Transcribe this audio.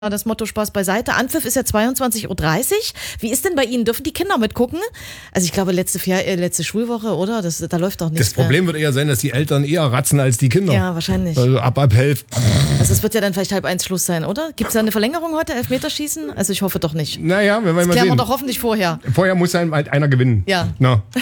Das Motto Spaß beiseite. Anpfiff ist ja 22:30 Uhr. Wie ist denn bei Ihnen? Dürfen die Kinder mitgucken? Also ich glaube, letzte Schulwoche, oder? Da läuft doch nichts. Das Problem wird eher sein, dass die Eltern eher ratzen als die Kinder. Ja, wahrscheinlich. Also ab 11. Also es wird ja dann vielleicht 12:30 Schluss sein, oder? Gibt es da eine Verlängerung heute? Elfmeterschießen? Also ich hoffe doch nicht. Naja, wir werden mal Klären sehen. wir doch hoffentlich vorher. Vorher muss halt einer gewinnen. Ja. Na.